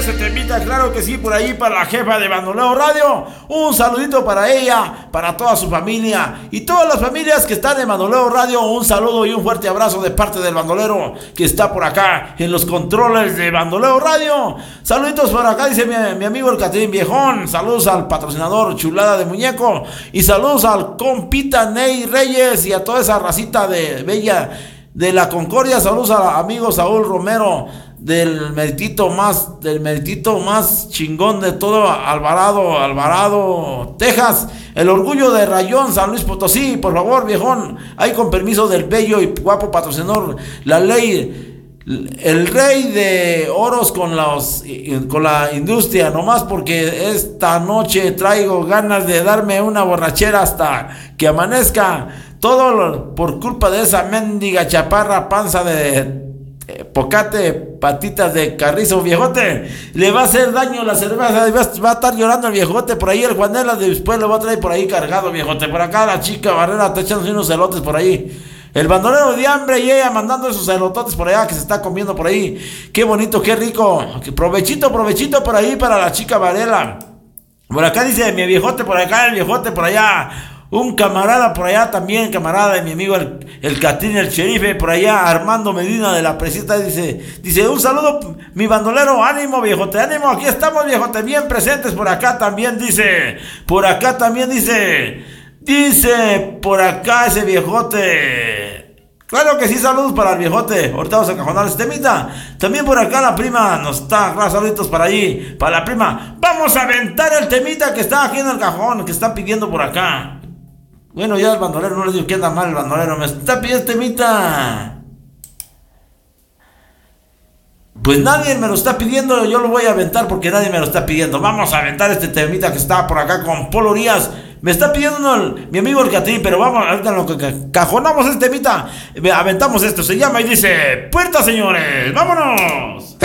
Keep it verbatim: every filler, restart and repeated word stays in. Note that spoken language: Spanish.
este temita, claro que sí, por ahí para la jefa de Bandolero Radio. Un saludito para ella, para toda su familia y todas las familias que están en Bandolero Radio. Un saludo y un fuerte abrazo de parte del bandolero que está por acá en los controles de Bandolero Radio. Saluditos por acá, dice mi, mi amigo el Catrín Viejón. Saludos al patrocinador Chulada de Muñeco. Y saludos al compita Ney Reyes y a toda esa racita de bella de la Concordia. Saludos al amigo Saúl Romero del meritito más, del meritito más chingón de todo, Alvarado, Alvarado, Texas, el orgullo de Rayón, San Luis Potosí. Por favor, viejón, ahí con permiso del bello y guapo patrocinador, la ley, el rey de oros con los, con la industria, nomás porque esta noche traigo ganas de darme una borrachera hasta que amanezca, todo por culpa de esa mendiga chaparra panza de Pocate, patitas de carrizo, viejote. Le va a hacer daño la cerveza. Va a estar llorando el viejote. Por ahí el Juanela después lo va a traer por ahí cargado, viejote. Por acá la chica Barrera está echando unos celotes por ahí. El bandolero de hambre y ella mandando esos celototes por allá que se está comiendo por ahí. Qué bonito, qué rico. Provechito, provechito por ahí para la chica Varela. Por acá dice mi viejote, por acá el viejote por allá. Un camarada por allá también, camarada de mi amigo el, el Catrín, el Sherife, por allá, Armando Medina de la Presita, dice, dice, un saludo, mi bandolero, ánimo, viejote, ánimo, aquí estamos, viejote, bien presentes por acá también, dice, por acá también dice, dice, por acá ese viejote. Claro que sí, saludos para el viejote. Ahorita vamos a cajonar este temita. También por acá la prima nos está, gracias, saluditos para allí, para la prima. Vamos a aventar el temita que está aquí en el cajón, que están pidiendo por acá. Bueno, ya el bandolero, no les digo que anda mal el bandolero, me está pidiendo este temita. Pues nadie me lo está pidiendo, yo lo voy a aventar porque nadie me lo está pidiendo. Vamos a aventar este temita que está por acá con Polo Urias. Me está pidiendo el, mi amigo el Catrín, pero vamos, ahorita lo que cajonamos este temita, aventamos esto, se llama y dice, puerta señores, vámonos.